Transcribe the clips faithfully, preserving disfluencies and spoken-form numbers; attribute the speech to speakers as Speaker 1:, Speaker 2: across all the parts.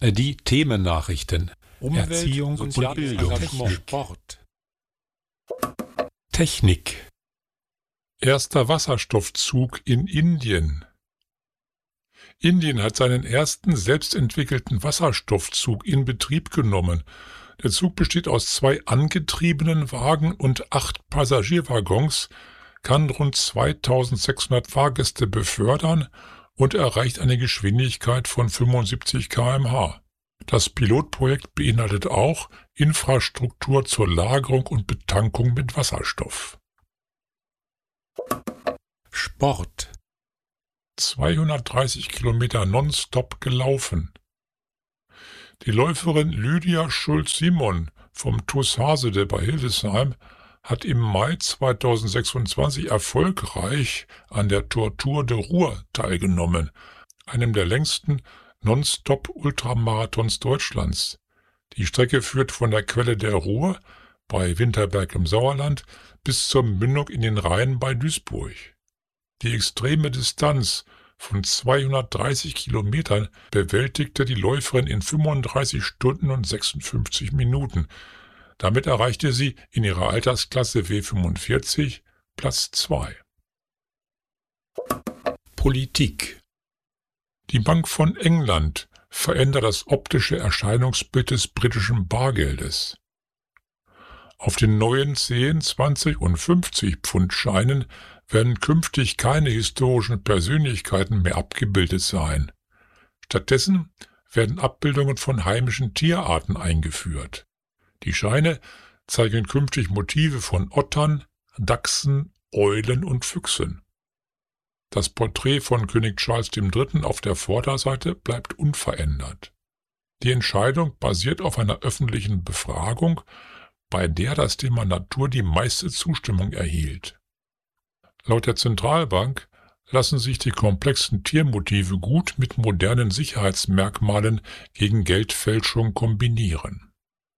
Speaker 1: Die Themennachrichten.
Speaker 2: Umwelt,
Speaker 1: Erziehung und Bildung.
Speaker 2: Sport.
Speaker 1: Technik.
Speaker 3: Erster Wasserstoffzug in Indien. Indien hat seinen ersten selbstentwickelten Wasserstoffzug in Betrieb genommen. Der Zug besteht aus zwei angetriebenen Wagen und acht Passagierwaggons, kann rund zweitausendsechshundert Fahrgäste befördern und erreicht eine Geschwindigkeit von fünfundsiebzig Kilometer pro Stunde. Das Pilotprojekt beinhaltet auch Infrastruktur zur Lagerung und Betankung mit Wasserstoff.
Speaker 2: Sport.
Speaker 3: zweihundertdreißig Kilometer nonstop gelaufen. Die Läuferin Lydia Schulz-Simon vom T U S Hasede bei Hildesheim hat im Mai zweitausendsechsundzwanzig erfolgreich an der Tour de Ruhr teilgenommen, einem der längsten Nonstop-Ultramarathons Deutschlands. Die Strecke führt von der Quelle der Ruhr bei Winterberg im Sauerland bis zur Mündung in den Rhein bei Duisburg. Die extreme Distanz von zweihundertdreißig Kilometern bewältigte die Läuferin in fünfunddreißig Stunden und sechsundfünfzig Minuten. Damit erreichte sie in ihrer Altersklasse W fünfundvierzig Platz zwei.
Speaker 1: Politik.
Speaker 3: Die Bank von England verändert das optische Erscheinungsbild des britischen Bargeldes. Auf den neuen zehn, zwanzig und fünfzig Pfundscheinen werden künftig keine historischen Persönlichkeiten mehr abgebildet sein. Stattdessen werden Abbildungen von heimischen Tierarten eingeführt. Die Scheine zeigen künftig Motive von Ottern, Dachsen, Eulen und Füchsen. Das Porträt von König Charles der Dritte auf der Vorderseite bleibt unverändert. Die Entscheidung basiert auf einer öffentlichen Befragung, bei der das Thema Natur die meiste Zustimmung erhielt. Laut der Zentralbank lassen sich die komplexen Tiermotive gut mit modernen Sicherheitsmerkmalen gegen Geldfälschung kombinieren.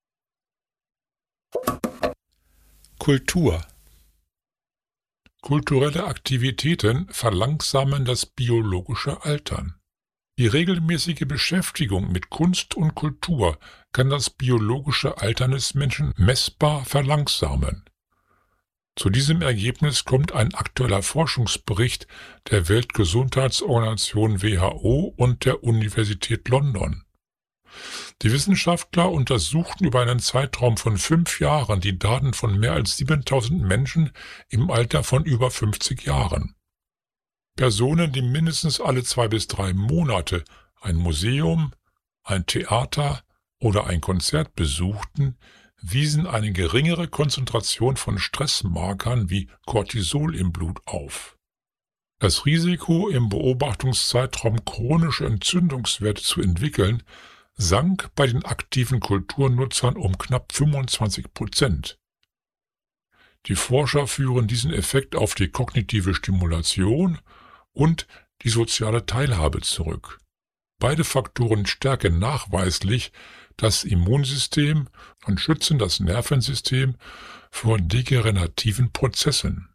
Speaker 1: Kultur.
Speaker 3: Kulturelle Aktivitäten verlangsamen das biologische Altern. Die regelmäßige Beschäftigung mit Kunst und Kultur kann das biologische Altern des Menschen messbar verlangsamen. Zu diesem Ergebnis kommt ein aktueller Forschungsbericht der Weltgesundheitsorganisation W H O und der Universität London. Die Wissenschaftler untersuchten über einen Zeitraum von fünf Jahren die Daten von mehr als siebentausend Menschen im Alter von über fünfzig Jahren. Personen, die mindestens alle zwei bis drei Monate ein Museum, ein Theater oder ein Konzert besuchten, wiesen eine geringere Konzentration von Stressmarkern wie Cortisol im Blut auf. Das Risiko, im Beobachtungszeitraum chronische Entzündungswerte zu entwickeln, sank bei den aktiven Kulturnutzern um knapp fünfundzwanzig Prozent. Die Forscher führen diesen Effekt auf die kognitive Stimulation und die soziale Teilhabe zurück. Beide Faktoren stärken nachweislich das Immunsystem und schützen das Nervensystem vor degenerativen Prozessen.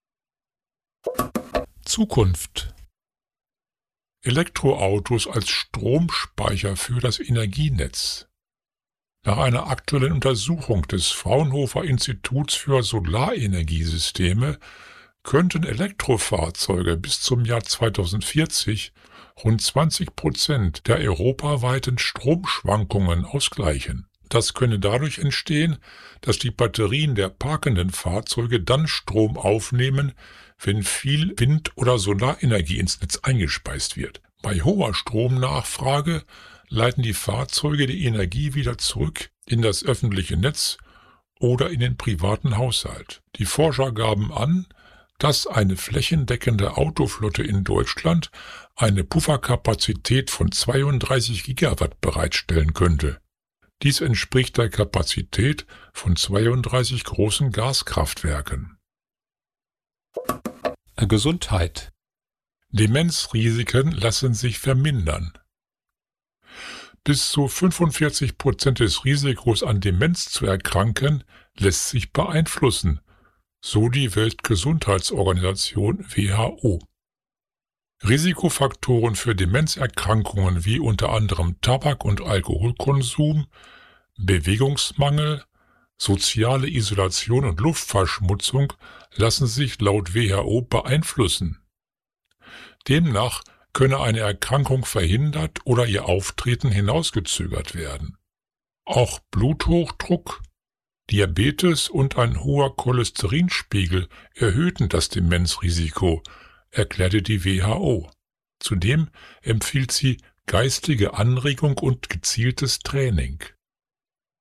Speaker 1: Zukunft.
Speaker 3: Elektroautos als Stromspeicher für das Energienetz. Nach einer aktuellen Untersuchung des Fraunhofer Instituts für Solarenergiesysteme könnten Elektrofahrzeuge bis zum Jahr zweitausendvierzig rund zwanzig Prozent der europaweiten Stromschwankungen ausgleichen. Das könne dadurch entstehen, dass die Batterien der parkenden Fahrzeuge dann Strom aufnehmen, wenn viel Wind- oder Solarenergie ins Netz eingespeist wird. Bei hoher Stromnachfrage leiten die Fahrzeuge die Energie wieder zurück in das öffentliche Netz oder in den privaten Haushalt. Die Forscher gaben an, dass eine flächendeckende Autoflotte in Deutschland eine Pufferkapazität von zweiunddreißig Gigawatt bereitstellen könnte. Dies entspricht der Kapazität von zweiunddreißig großen Gaskraftwerken.
Speaker 1: Gesundheit.
Speaker 3: Demenzrisiken lassen sich vermindern. Bis zu fünfundvierzig Prozent des Risikos an Demenz zu erkranken lässt sich beeinflussen, so die Weltgesundheitsorganisation W H O. Risikofaktoren für Demenzerkrankungen wie unter anderem Tabak- und Alkoholkonsum, Bewegungsmangel, soziale Isolation und Luftverschmutzung lassen sich laut W H O beeinflussen. Demnach könne eine Erkrankung verhindert oder ihr Auftreten hinausgezögert werden. Auch Bluthochdruck, Diabetes und ein hoher Cholesterinspiegel erhöhten das Demenzrisiko, erklärte die W H O. Zudem empfiehlt sie geistige Anregung und gezieltes Training.